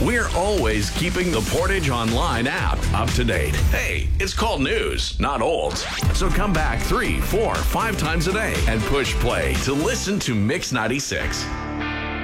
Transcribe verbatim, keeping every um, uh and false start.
We're always keeping the Portage Online app up to date. Hey, it's called news, not old. So come back three, four, five times a day and push play to listen to Mix ninety-six.